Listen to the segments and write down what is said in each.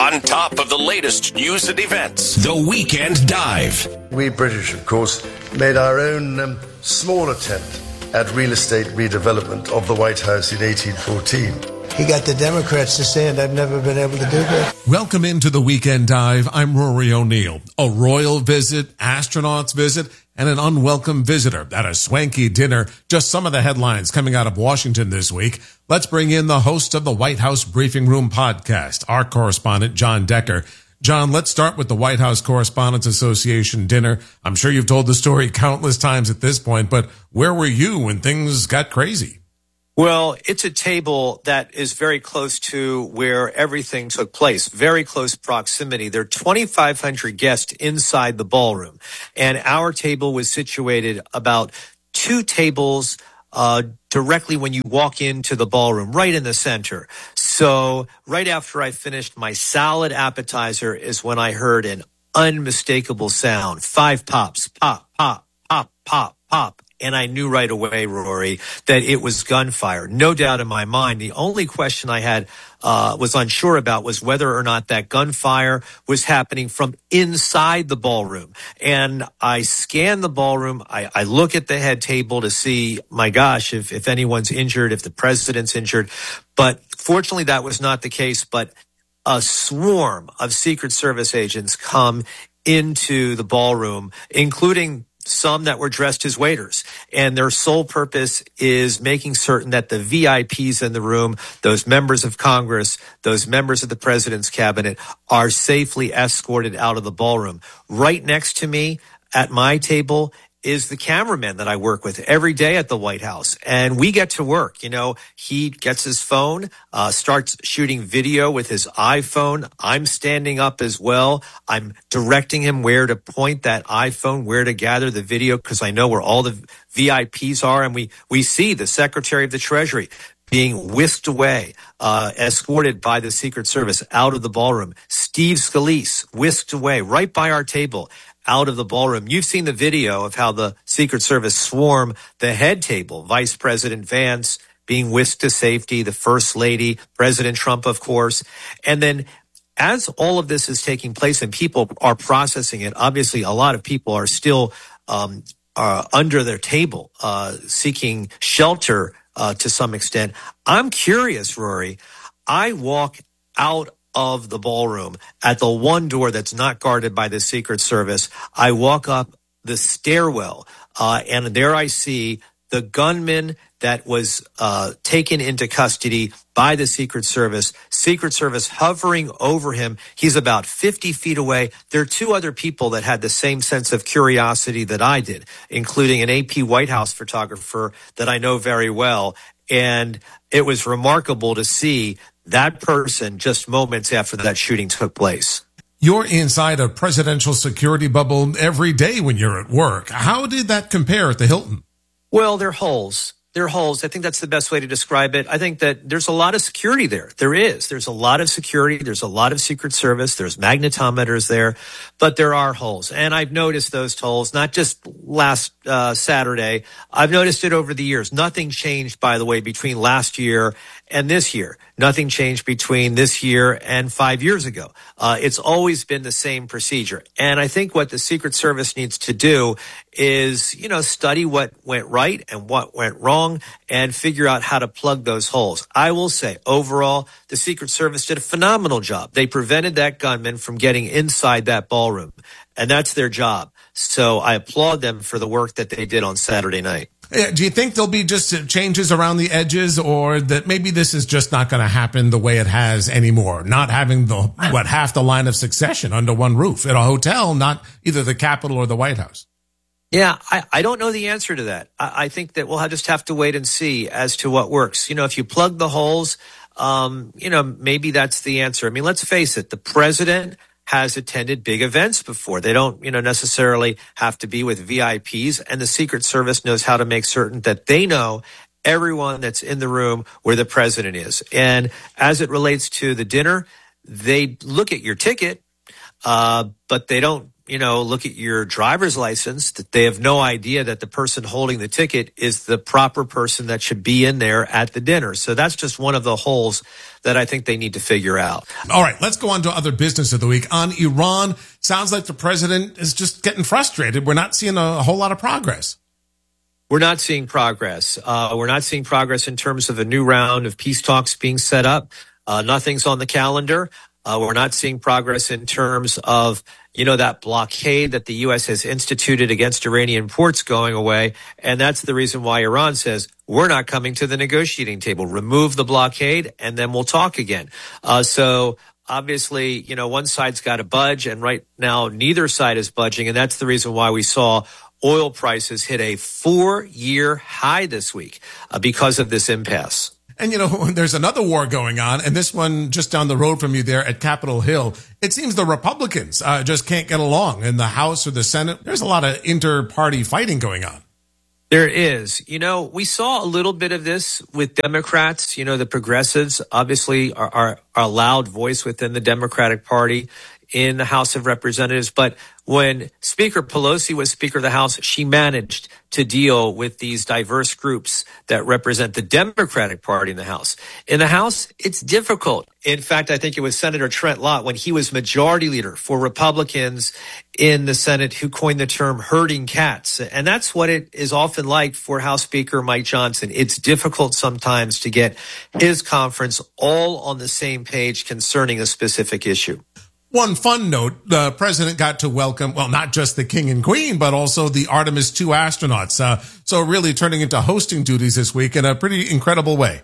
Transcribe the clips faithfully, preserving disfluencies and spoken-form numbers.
on top of the latest news and events. The Weekend Dive. We British, of course, made our own um, small attempt at real estate redevelopment of the White House in eighteen fourteen. He got the Democrats to say it. I've never been able to do that. Welcome into the Weekend Dive. I'm Rory O'Neill. A royal visit, astronauts visit, and an unwelcome visitor at a swanky dinner. Just some of the headlines coming out of Washington this week. Let's bring in the host of the White House Briefing Room podcast, our correspondent, John Decker. John, let's start with the White House Correspondents Association dinner. I'm sure you've told the story countless times at this point, but where were you when things got crazy? Well, it's a table that is very close to where everything took place, very close proximity. There are twenty-five hundred guests inside the ballroom, and our table was situated about two tables uh directly when you walk into the ballroom, right in the center. So right after I finished my salad appetizer is when I heard an unmistakable sound. Five pops, pop, pop, pop, pop, pop. And I knew right away, Rory, that it was gunfire. No doubt in my mind. The only question I had, uh, was unsure about was whether or not that gunfire was happening from inside the ballroom. And I scan the ballroom. I, I look at the head table to see, my gosh, if, if anyone's injured, if the president's injured. But fortunately, that was not the case. But a swarm of Secret Service agents come into the ballroom, including some that were dressed as waiters, and their sole purpose is making certain that the V I Ps in the room, those members of Congress, those members of the president's cabinet, are safely escorted out of the ballroom. Right next to me at my table is the cameraman that I work with every day at the White House. And we get to work. You know, he gets his phone, uh, starts shooting video with his iPhone. I'm standing up as well. I'm directing him where to point that iPhone, where to gather the video, because I know where all the V I Ps are. And we, we see the Secretary of the Treasury being whisked away, uh, escorted by the Secret Service out of the ballroom. Steve Scalise whisked away right by our table, out of the ballroom. You've seen the video of how the Secret Service swarm the head table. Vice President Vance being whisked to safety, the First Lady, President Trump, of course. And then as all of this is taking place and people are processing it, obviously a lot of people are still um, are under their table, uh, seeking shelter uh, to some extent. I'm curious, Rory. I walk out of the ballroom at the one door that's not guarded by the Secret Service. I walk up the stairwell, uh, and there I see the gunman that was uh, taken into custody by the Secret Service. Secret Service hovering over him. He's about fifty feet away. There are two other people that had the same sense of curiosity that I did, including an A P White House photographer that I know very well. And it was remarkable to see that person just moments after that shooting took place. You're inside a presidential security bubble every day when you're at work. How did that compare at the Hilton? Well, they're holes. They're holes. I think that's the best way to describe it. I think that there's a lot of security there. There is. There's a lot of security. There's a lot of Secret Service. There's magnetometers there, but there are holes. And I've noticed those holes, not just last uh, Saturday. I've noticed it over the years. Nothing changed, by the way, between last year and this year. Nothing changed between this year and five years ago. Uh, it's always been the same procedure. And I think what the Secret Service needs to do is, you know, study what went right and what went wrong and figure out how to plug those holes. I will say, overall, the Secret Service did a phenomenal job. They prevented that gunman from getting inside that ballroom, and that's their job. So I applaud them for the work that they did on Saturday night. Do you think there'll be just changes around the edges, or that maybe this is just not going to happen the way it has anymore? Not having the, what, half the line of succession under one roof at a hotel, not either the Capitol or the White House. Yeah, I, I don't know the answer to that. I, I think that we'll have, just have to wait and see as to what works. You know, if you plug the holes, um, you know, maybe that's the answer. I mean, let's face it, the president has attended big events before. They don't, you know, necessarily have to be with V I Ps, and the Secret Service knows how to make certain that they know everyone that's in the room where the president is. And as it relates to the dinner, they look at your ticket, uh, but they don't, you know, look at your driver's license, that they have no idea that the person holding the ticket is the proper person that should be in there at the dinner. So that's just one of the holes that I think they need to figure out. All right, let's go on to other business of the week. On Iran, sounds like the president is just getting frustrated. We're not seeing a, a whole lot of progress. We're not seeing progress. Uh, we're not seeing progress in terms of a new round of peace talks being set up. Uh, nothing's on the calendar. Uh, we're not seeing progress in terms of, you know, that blockade that the U S has instituted against Iranian ports going away. And that's the reason why Iran says, we're not coming to the negotiating table. Remove the blockade and then we'll talk again. Uh, so obviously, you know, one side's got to budge, and right now neither side is budging. And that's the reason why we saw oil prices hit a four-year high this week uh, because of this impasse. And, you know, there's another war going on, and this one just down the road from you there at Capitol Hill. It seems the Republicans uh, just can't get along in the House or the Senate. There's a lot of inter-party fighting going on. There is. You know, we saw a little bit of this with Democrats. You know, the progressives obviously are, are, are a loud voice within the Democratic Party in the House of Representatives. But when Speaker Pelosi was Speaker of the House, she managed to deal with these diverse groups that represent the Democratic Party in the House. In the House, it's difficult. In fact, I think it was Senator Trent Lott, when he was majority leader for Republicans in the Senate, who coined the term herding cats. And that's what it is often like for House Speaker Mike Johnson. It's difficult sometimes to get his conference all on the same page concerning a specific issue. One fun note, the president got to welcome, well, not just the king and queen, but also the Artemis two astronauts. Uh, so really turning into hosting duties this week in a pretty incredible way.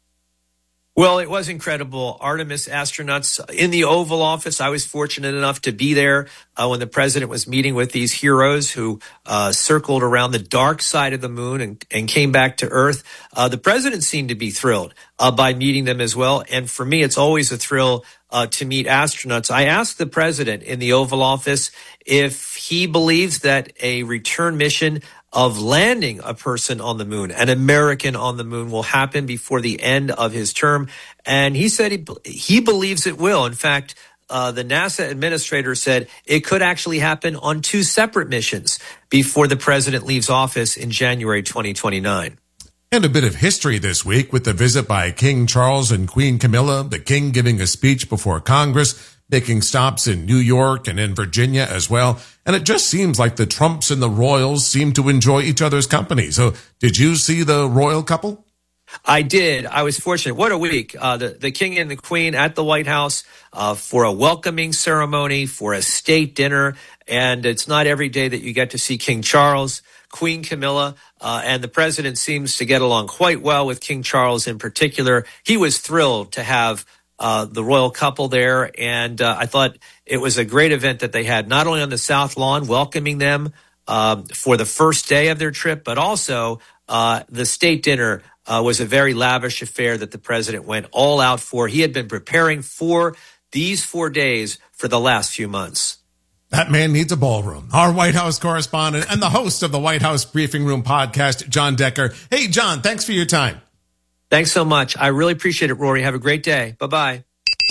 Well, it was incredible. Artemis astronauts in the Oval Office. I was fortunate enough to be there uh, when the president was meeting with these heroes who uh, circled around the dark side of the moon and, and came back to Earth. Uh, the president seemed to be thrilled uh, by meeting them as well. And for me, it's always a thrill uh, to meet astronauts. I asked the president in the Oval Office if he believes that a return mission of landing a person on the moon, an American on the moon, will happen before the end of his term. And he said he, he believes it will. In fact, uh, the NASA administrator said it could actually happen on two separate missions before the president leaves office in January twenty twenty-nine. And a bit of history this week with the visit by King Charles and Queen Camilla, the king giving a speech before Congress, making stops in New York and in Virginia as well. And it just seems like the Trumps and the royals seem to enjoy each other's company. So did you see the royal couple? I did. I was fortunate. What a week. Uh, the, the king and the queen at the White House uh, for a welcoming ceremony, for a state dinner. And it's not every day that you get to see King Charles, Queen Camilla, uh, and the president seems to get along quite well with King Charles in particular. He was thrilled to have Uh, the royal couple there, and uh, I thought it was a great event that they had, not only on the South Lawn, welcoming them um, for the first day of their trip, but also uh, the state dinner uh, was a very lavish affair that the president went all out for. He had been preparing for these four days for the last few months. That man needs a ballroom. Our White House correspondent and the host of the White House Briefing Room podcast, John Decker. Hey, John, thanks for your time. Thanks so much. I really appreciate it, Rory. Have a great day. Bye-bye.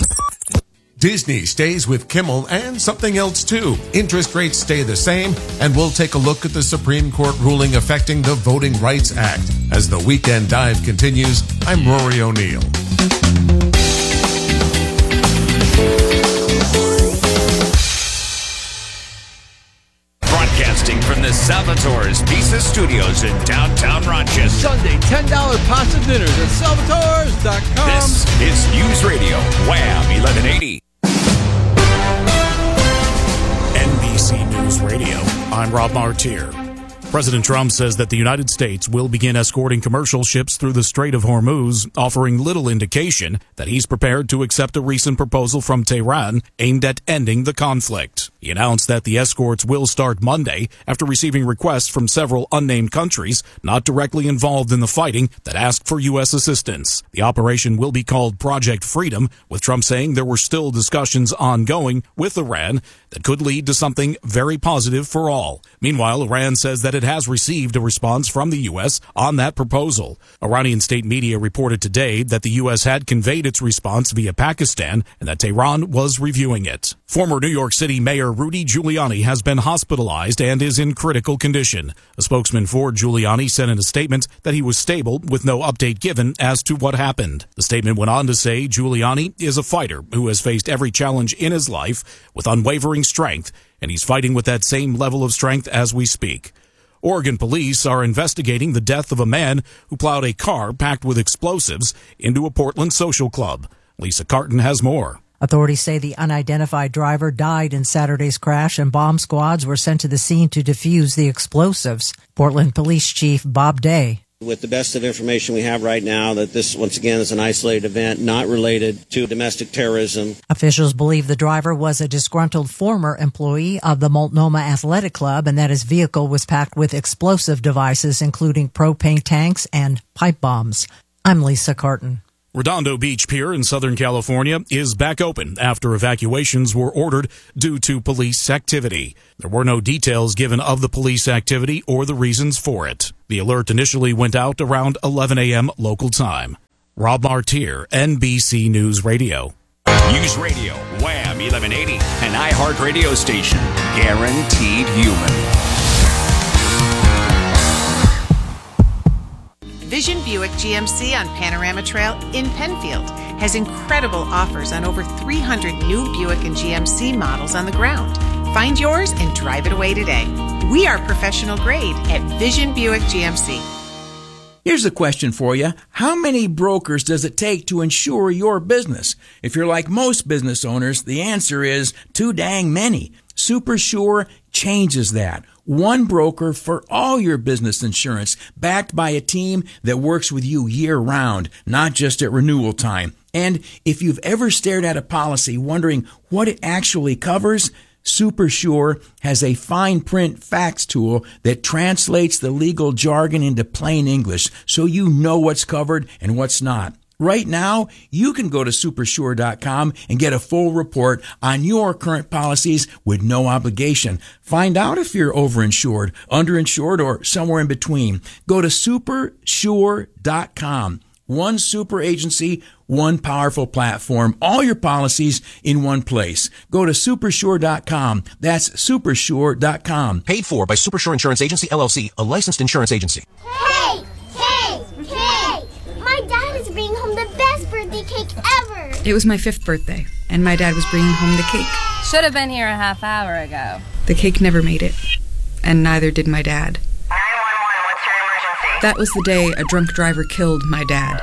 Disney stays with Kimmel and something else too. Interest rates stay the same, and we'll take a look at the Supreme Court ruling affecting the Voting Rights Act. As the Weekend Dive continues, I'm Rory O'Neill. Broadcasting from the Salvatore's Pizza Studios in downtown Rochester. Sunday, ten dollar pasta dinners at salvatores dot com. This is News Radio, Wham eleven eighty. N B C News Radio, I'm Rob Martier. President Trump says that the United States will begin escorting commercial ships through the Strait of Hormuz, offering little indication that he's prepared to accept a recent proposal from Tehran aimed at ending the conflict. He announced that the escorts will start Monday after receiving requests from several unnamed countries not directly involved in the fighting that asked for U S assistance. The operation will be called Project Freedom, with Trump saying there were still discussions ongoing with Iran that could lead to something very positive for all. Meanwhile, Iran says that it has received a response from the U S on that proposal. Iranian state media reported today that the U S had conveyed its response via Pakistan and that Tehran was reviewing it. Former New York City Mayor Rudy Giuliani has been hospitalized and is in critical condition. A spokesman for Giuliani said in a statement that he was stable with no update given as to what happened. The statement went on to say Giuliani is a fighter who has faced every challenge in his life with unwavering strength, and he's fighting with that same level of strength as we speak. Oregon police are investigating the death of a man who plowed a car packed with explosives into a Portland social club. Lisa Carton has more. Authorities say the unidentified driver died in Saturday's crash and bomb squads were sent to the scene to defuse the explosives. Portland Police Chief Bob Day. With the best of information we have right now, that this, once again, is an isolated event not related to domestic terrorism. Officials believe the driver was a disgruntled former employee of the Multnomah Athletic Club and that his vehicle was packed with explosive devices, including propane tanks and pipe bombs. I'm Lisa Carton. Redondo Beach Pier in Southern California is back open after evacuations were ordered due to police activity. There were no details given of the police activity or the reasons for it. The alert initially went out around eleven a.m. local time. Rob Martier, N B C News Radio. News Radio, Wham eleven eighty, an iHeart radio station. Guaranteed human. Vision Buick G M C on Panorama Trail in Penfield has incredible offers on over three hundred new Buick and G M C models on the ground. Find yours and drive it away today. We are professional grade at Vision Buick G M C. Here's a question for you. How many brokers does it take to insure your business? If you're like most business owners, the answer is too dang many. SuperSure changes that. One broker for all your business insurance, backed by a team that works with you year-round, not just at renewal time. And if you've ever stared at a policy wondering what it actually covers, SuperSure has a fine print facts tool that translates the legal jargon into plain English so you know what's covered and what's not. Right now, you can go to super sure dot com and get a full report on your current policies with no obligation. Find out if you're overinsured, underinsured, or somewhere in between. Go to super sure dot com. One super agency, one powerful platform, all your policies in one place. Go to super sure dot com. That's super sure dot com. Paid for by SuperSure Insurance Agency, L L C, a licensed insurance agency. Hey! Hey! Hey! My dad is bringing home the best birthday cake ever! It was my fifth birthday, and my dad was bringing home the cake. Should have been here a half hour ago. The cake never made it, and neither did my dad. nine one one, what's your emergency? That was the day a drunk driver killed my dad.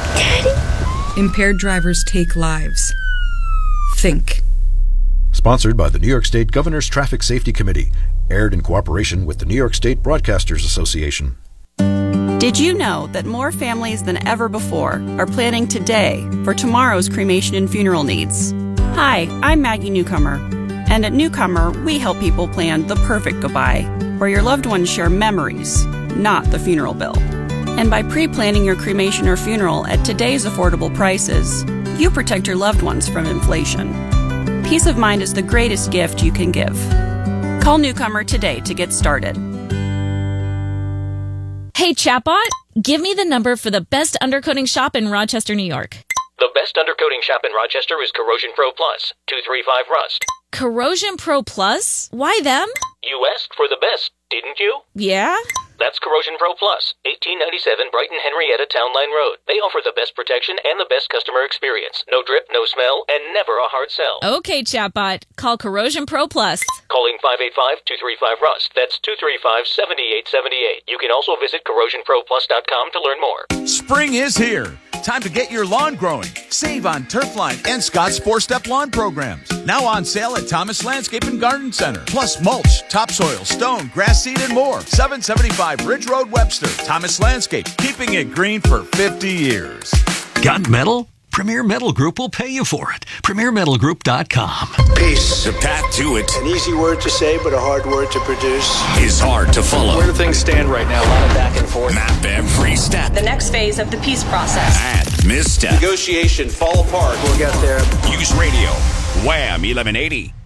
Daddy? Impaired drivers take lives. Think. Sponsored by the New York State Governor's Traffic Safety Committee. Aired in cooperation with the New York State Broadcasters Association. Did you know that more families than ever before are planning today for tomorrow's cremation and funeral needs? Hi, I'm Maggie Newcomer. And at Newcomer, we help people plan the perfect goodbye, where your loved ones share memories, not the funeral bill. And by pre-planning your cremation or funeral at today's affordable prices, you protect your loved ones from inflation. Peace of mind is the greatest gift you can give. Call Newcomer today to get started. Hey, chatbot, give me the number for the best undercoating shop in Rochester, New York. The best undercoating shop in Rochester is Corrosion Pro Plus, two three five Rust. Corrosion Pro Plus? Why them? You asked for the best, didn't you? Yeah? That's Corrosion Pro Plus, eighteen ninety-seven Brighton Henrietta Town Line Road. They offer the best protection and the best customer experience. No drip, no smell, and never a hard sell. Okay, chatbot, call Corrosion Pro Plus. Calling five eight five, two three five Rust. That's two three five, seven eight seven eight. You can also visit corrosion pro plus dot com to learn more. Spring is here. Time to get your lawn growing. Save on Turfline and Scott's four-step lawn programs. Now on sale at Thomas Landscape and Garden Center. Plus mulch, topsoil, stone, grass seed, and more. seven seventy-five Ridge Road, Webster. Thomas Landscape, keeping it green for fifty years. Got metal? Premier Metal Group will pay you for it. premier metal group dot com. Peace. The path to it. An easy word to say, but a hard word to produce. Is hard to follow. Where do things stand right now? A lot of back and forth. Map every step. The next phase of the peace process. And misstep. Negotiation fall apart. We'll get there. News Radio, Wham eleven eighty.